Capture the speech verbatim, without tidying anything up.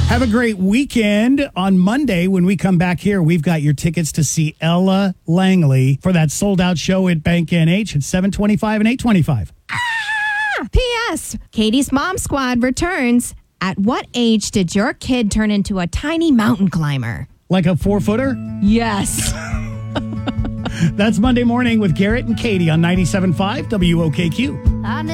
Have a great weekend. On Monday, when we come back here, we've got your tickets to see Ella Langley for that sold-out show at Bank N H at seven twenty-five and eight twenty-five. Ah! P S. Katie's Mom Squad returns. At what age did your kid turn into a tiny mountain climber? Like a four-footer? Yes. That's Monday morning with Garrett and Katie on ninety-seven point five W O K Q.